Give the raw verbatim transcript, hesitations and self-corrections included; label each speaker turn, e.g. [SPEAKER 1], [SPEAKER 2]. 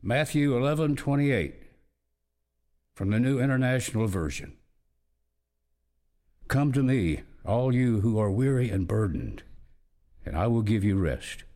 [SPEAKER 1] Matthew eleven twenty-eight from the New International Version. Come to me, all you who are weary and burdened, and I will give you rest.